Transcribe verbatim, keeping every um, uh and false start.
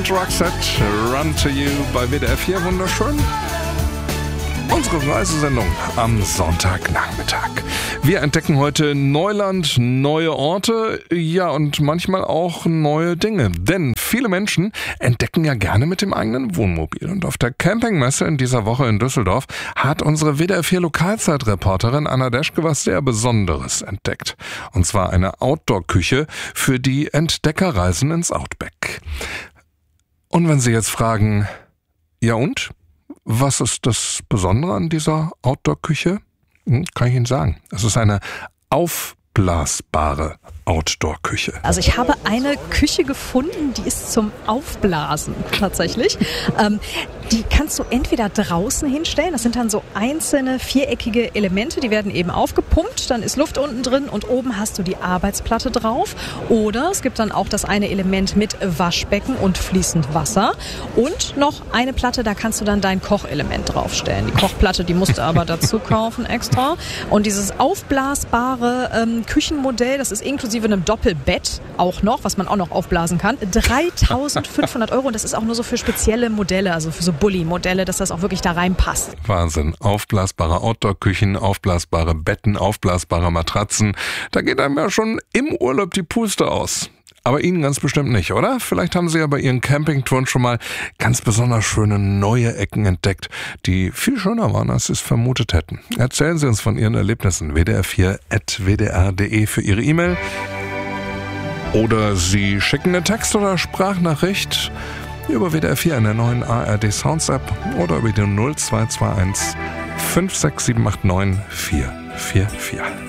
und Roxette, Run to You bei W D R vier. Wunderschön. Unsere Reisesendung am Sonntagnachmittag. Wir entdecken heute Neuland, neue Orte, ja und manchmal auch neue Dinge. Denn viele Menschen entdecken ja gerne mit dem eigenen Wohnmobil. Und auf der Campingmesse in dieser Woche in Düsseldorf hat unsere W D R vier Lokalzeitreporterin Anna Deschke was sehr Besonderes entdeckt. Und zwar eine Outdoor-Küche für die Entdeckerreisen ins Outback. Und wenn Sie jetzt fragen, ja und? Was ist das Besondere an dieser Outdoor-Küche? Hm, kann ich Ihnen sagen. Es ist eine aufblasbare Outdoor-Küche. Also ich habe eine Küche gefunden, die ist zum Aufblasen tatsächlich. Ähm, die kannst du entweder draußen hinstellen, das sind dann so einzelne viereckige Elemente, die werden eben aufgepumpt, dann ist Luft unten drin und oben hast du die Arbeitsplatte drauf. Oder es gibt dann auch das eine Element mit Waschbecken und fließend Wasser und noch eine Platte, da kannst du dann dein Kochelement draufstellen. Die Kochplatte, die musst du aber dazu kaufen extra. Und dieses aufblasbare ähm, Küchenmodell, das ist inklusive einem Doppelbett auch noch, was man auch noch aufblasen kann. dreitausendfünfhundert Euro und das ist auch nur so für spezielle Modelle, also für so Bulli-Modelle, dass das auch wirklich da reinpasst. Wahnsinn. Aufblasbare Outdoor-Küchen, aufblasbare Betten, aufblasbare Matratzen. Da geht einem ja schon im Urlaub die Puste aus. Aber Ihnen ganz bestimmt nicht, oder? Vielleicht haben Sie ja bei Ihren Campingtouren schon mal ganz besonders schöne neue Ecken entdeckt, die viel schöner waren, als Sie es vermutet hätten. Erzählen Sie uns von Ihren Erlebnissen. w d r vier at w d r punkt d e für Ihre E-Mail. Oder Sie schicken eine Text- oder Sprachnachricht über W D R vier in der neuen A R D Sounds App oder über die null zwei zwei eins fünf sechs sieben acht neun vier vier vier.